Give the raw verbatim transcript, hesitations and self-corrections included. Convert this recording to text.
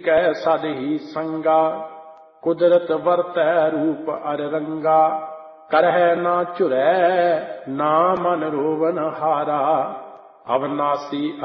कै सद ही संगा, कुदरत वरतै रूप अर रंगा। करह ना झुरै ना मन रोवन हारा, अविनाशी